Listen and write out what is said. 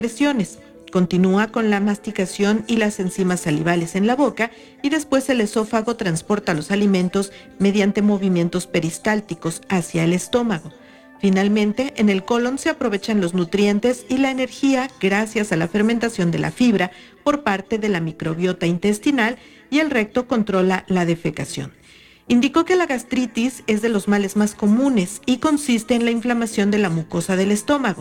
secreciones. Continúa con la masticación y las enzimas salivales en la boca y después el esófago transporta los alimentos mediante movimientos peristálticos hacia el estómago. Finalmente, en el colon se aprovechan los nutrientes y la energía gracias a la fermentación de la fibra por parte de la microbiota intestinal y el recto controla la defecación. Indicó que la gastritis es de los males más comunes y consiste en la inflamación de la mucosa del estómago.